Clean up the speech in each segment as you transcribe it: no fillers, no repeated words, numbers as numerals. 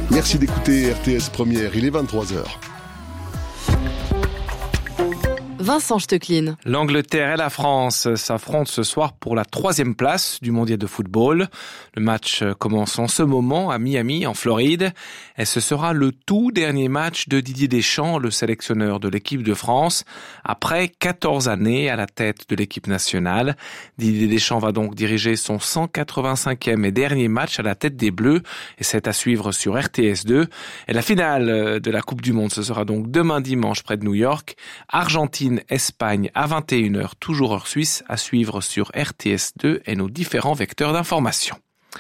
Merci d'écouter RTS Première, il est 23h. Vincent Stecklin. L'Angleterre et la France s'affrontent ce soir pour la 3e place du mondial de football. Le match commence en ce moment à Miami, en Floride. Et ce sera le tout dernier match de Didier Deschamps, le sélectionneur de l'équipe de France, après 14 années à la tête de l'équipe nationale. Didier Deschamps va donc diriger son 185e et dernier match à la tête des Bleus. Et c'est à suivre sur RTS2. Et la finale de la Coupe du Monde, ce sera donc demain dimanche près de New York. Argentine-Espagne à 21h, toujours heure suisse, à suivre sur RTS2 et nos différents vecteurs d'information.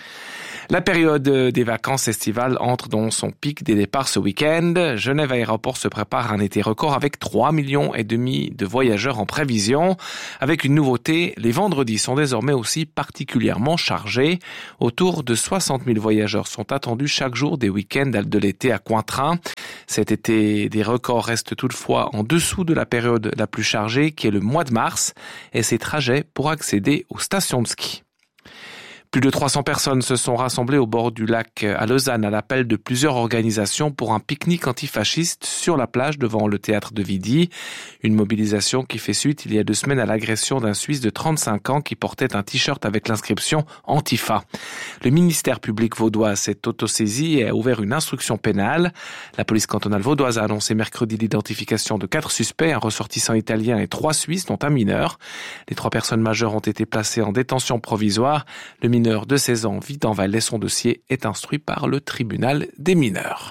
La période des vacances estivales entre dans son pic des départs ce week-end. Genève Aéroport se prépare à un été record avec 3,5 millions de voyageurs en prévision. Avec une nouveauté, les vendredis sont désormais aussi particulièrement chargés. Autour de 60 000 voyageurs sont attendus chaque jour des week-ends de l'été à Cointrin. Cet été, des records restent toutefois en dessous de la période la plus chargée qui est le mois de mars et ses trajets pour accéder aux stations de ski. Plus de 300 personnes se sont rassemblées au bord du lac à Lausanne à l'appel de plusieurs organisations pour un pique-nique antifasciste sur la plage devant le théâtre de Vidy. Une mobilisation qui fait suite il y a 2 semaines à l'agression d'un Suisse de 35 ans qui portait un t-shirt avec l'inscription Antifa. Le ministère public vaudois s'est autosaisi et a ouvert une instruction pénale. La police cantonale vaudoise a annoncé mercredi l'identification de 4 suspects, un ressortissant italien et 3 Suisses, dont un mineur. Les 3 personnes majeures ont été placées en détention provisoire. Le mineur de 16 ans vit en Valais. Son dossier est instruit par le tribunal des mineurs.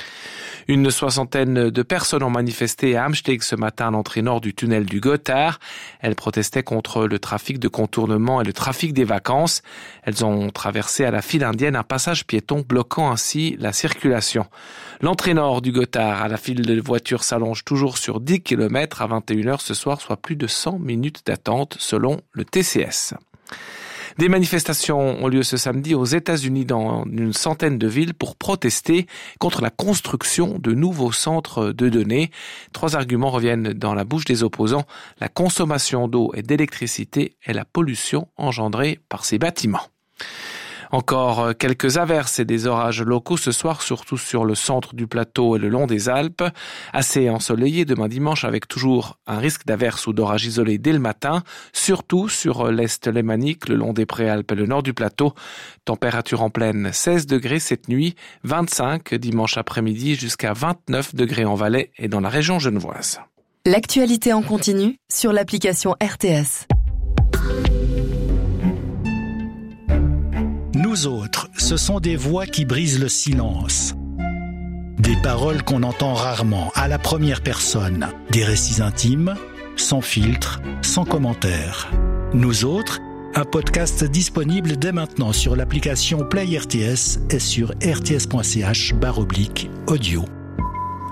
Une 60aine de personnes ont manifesté à Amsteg ce matin à l'entrée nord du tunnel du Gothard. Elles protestaient contre le trafic de contournement et le trafic des vacances. Elles ont traversé à la file indienne un passage piéton, bloquant ainsi la circulation. L'entrée nord du Gothard à la file de voitures s'allonge toujours sur 10 km à 21h ce soir, soit plus de 100 minutes d'attente selon le TCS. Des manifestations ont lieu ce samedi aux États-Unis dans une centaine de villes pour protester contre la construction de nouveaux centres de données. 3 arguments reviennent dans la bouche des opposants: la consommation d'eau et d'électricité et la pollution engendrée par ces bâtiments. Encore quelques averses et des orages locaux ce soir, surtout sur le centre du plateau et le long des Alpes. Assez ensoleillé demain dimanche avec toujours un risque d'averses ou d'orages isolés dès le matin, surtout sur l'est lémanique, le long des Préalpes et le nord du plateau. Température en pleine 16 degrés cette nuit, 25 dimanche après-midi jusqu'à 29 degrés en Valais et dans la région genevoise. L'actualité en continu sur l'application RTS. Nous autres, ce sont des voix qui brisent le silence. Des paroles qu'on entend rarement, à la première personne. Des récits intimes, sans filtre, sans commentaire. Nous autres, un podcast disponible dès maintenant sur l'application Play RTS et sur rts.ch/audio.